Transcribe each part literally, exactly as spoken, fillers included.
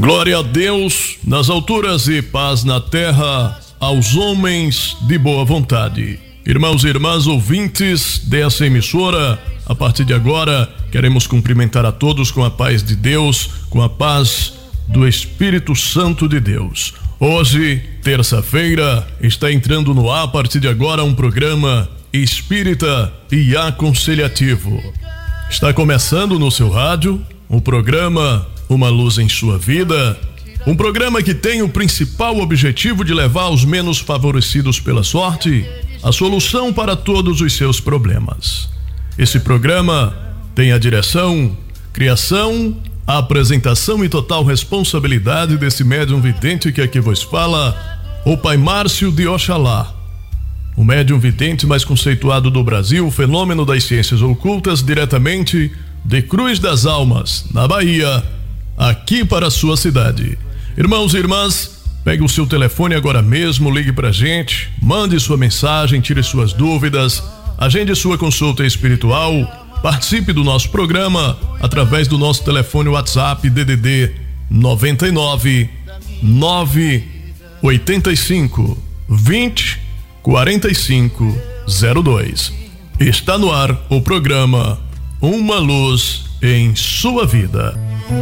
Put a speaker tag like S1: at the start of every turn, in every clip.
S1: Glória a Deus nas alturas e paz na terra aos homens de boa vontade. Irmãos e irmãs ouvintes dessa emissora, a partir de agora queremos cumprimentar a todos com a paz de Deus, com a paz do Espírito Santo de Deus. Hoje, terça-feira, está entrando no ar a partir de agora um programa espírita e aconselhativo. Está começando no seu rádio o programa Uma Luz em Sua Vida, um programa que tem o principal objetivo de levar aos menos favorecidos pela sorte a solução para todos os seus problemas. Esse programa tem a direção, criação, a apresentação e total responsabilidade desse médium vidente que aqui vos fala, o Pai Márcio de Oxalá, o médium vidente mais conceituado do Brasil, fenômeno das ciências ocultas, diretamente de Cruz das Almas, na Bahia, aqui para a sua cidade. Irmãos e irmãs, pegue o seu telefone agora mesmo, ligue pra gente, mande sua mensagem, tire suas dúvidas, agende sua consulta espiritual, participe do nosso programa através do nosso telefone WhatsApp D D D noventa e nove, nove oitenta e cinco, vinte, quarenta e cinco, zero dois. Está no ar o programa Uma Luz em Sua Vida.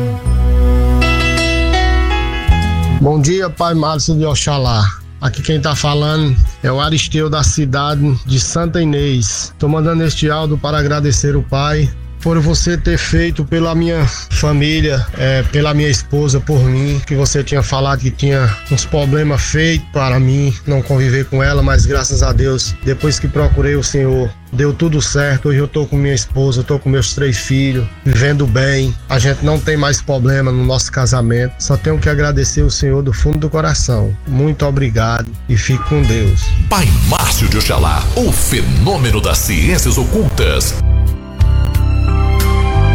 S2: Bom dia, Pai Márcio de Oxalá. Aqui quem tá falando é o Aristeu da cidade de Santa Inês. Tô mandando este áudio para agradecer o Pai por você ter feito pela minha família, é, pela minha esposa, por mim, que você tinha falado que tinha uns problemas feitos para mim, não conviver com ela, mas graças a Deus, depois que procurei o Senhor, deu tudo certo. Hoje eu tô com minha esposa, eu tô com meus três filhos, vivendo bem, a gente não tem mais problema no nosso casamento, só tenho que agradecer o Senhor do fundo do coração. Muito obrigado e fique com Deus.
S3: Pai Márcio de Oxalá, o fenômeno das ciências ocultas.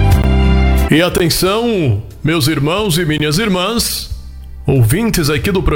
S1: E atenção, meus irmãos e minhas irmãs, ouvintes aqui do programa